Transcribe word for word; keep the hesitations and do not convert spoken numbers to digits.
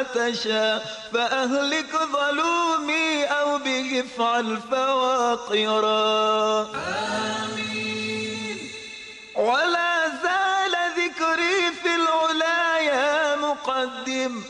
تشاء فأهلك ظلومي أو به افعل فواقرا. آمين. ولا زال ذكري في العلا يا مقدم